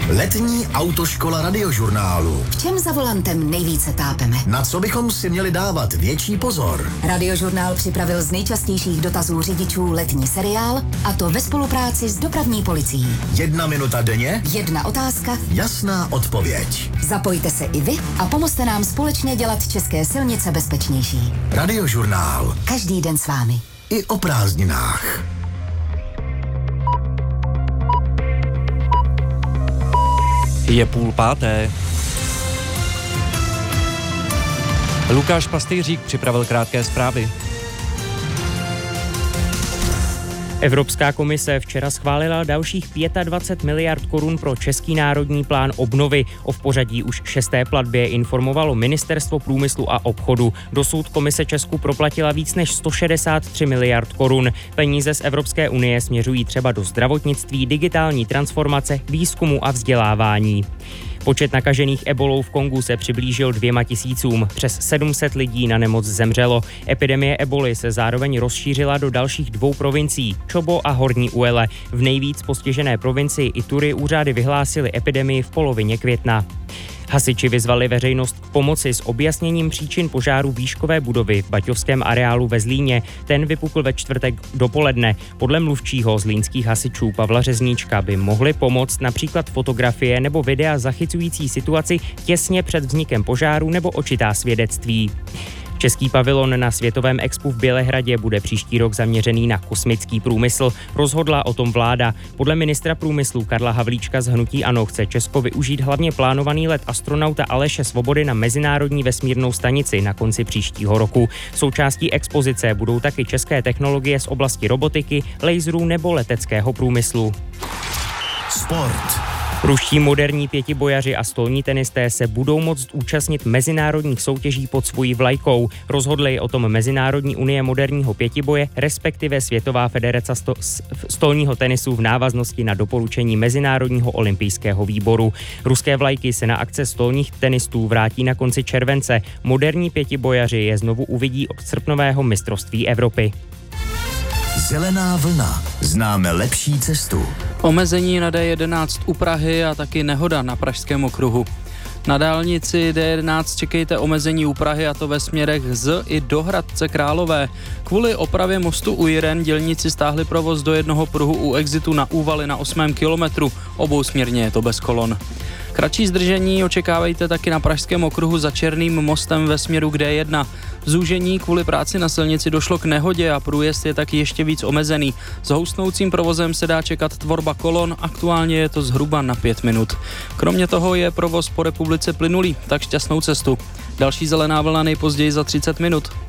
Letní autoškola Radiožurnálu. V čem za volantem nejvíce tápeme? Na co bychom si měli dávat větší pozor? Radiožurnál připravil z nejčastějších dotazů řidičů letní seriál, a to ve spolupráci s dopravní policií. 1 minuta denně, 1 otázka, jasná odpověď. Zapojte se i vy a pomozte nám společně dělat české silnice bezpečnější. Radiožurnál. Každý den s vámi. I o prázdninách. Je 4:30. Lukáš Pastýřík připravil krátké zprávy. Evropská komise včera schválila dalších 25 miliard korun pro Český národní plán obnovy. O v pořadí už 6. platbě informovalo Ministerstvo průmyslu a obchodu. Dosud komise Česku proplatila víc než 163 miliard korun. Peníze z Evropské unie směřují třeba do zdravotnictví, digitální transformace, výzkumu a vzdělávání. Počet nakažených ebolou v Kongu se přiblížil 2 000. Přes 700 lidí na nemoc zemřelo. Epidemie eboly se zároveň rozšířila do dalších 2 provincií, Čobo a Horní Uele. V nejvíc postižené provincii Ituri úřady vyhlásily epidemii v polovině května. Hasiči vyzvali veřejnost k pomoci s objasněním příčin požáru výškové budovy v baťovském areálu ve Zlíně. Ten vypukl ve čtvrtek dopoledne. Podle mluvčího zlínských hasičů Pavla Řezníčka by mohly pomoct například fotografie nebo videa zachycující situaci těsně před vznikem požáru nebo očitá svědectví. Český pavilon na Světovém expu v Bělehradě bude příští rok zaměřený na kosmický průmysl. Rozhodla o tom vláda. Podle ministra průmyslu Karla Havlíčka z hnutí ANO chce Česko využít hlavně plánovaný let astronauta Aleše Svobody na Mezinárodní vesmírnou stanici na konci příštího roku. Součástí expozice budou taky české technologie z oblasti robotiky, laserů nebo leteckého průmyslu. Sport. Ruští moderní pětibojaři a stolní tenisté se budou moct účastnit mezinárodních soutěží pod svojí vlajkou. Rozhodly o tom Mezinárodní unie moderního pětiboje, respektive Světová federace stolního tenisu v návaznosti na doporučení Mezinárodního olympijského výboru. Ruské vlajky se na akce stolních tenistů vrátí na konci července. Moderní pětibojaři je znovu uvidí od srpnového mistrovství Evropy. Zelená vlna. Známe lepší cestu. Omezení na D11 u Prahy a taky nehoda na Pražském okruhu. Na dálnici D11 čekejte omezení u Prahy, a to ve směrech z i do Hradce Králové. Kvůli opravě mostu u Jiren dělníci stáhli provoz do jednoho pruhu u exitu na Úvaly na 8. kilometru. Obousměrně je to bez kolon. Kratší zdržení očekávejte taky na Pražském okruhu za Černým mostem ve směru k D1. V zúžení kvůli práci na silnici došlo k nehodě a průjezd je taky ještě víc omezený. S houstnoucím provozem se dá čekat tvorba kolon, aktuálně je to zhruba na 5 minut. Kromě toho je provoz po republice plynulý, tak šťastnou cestu. Další zelená vlna nejpozději za 30 minut.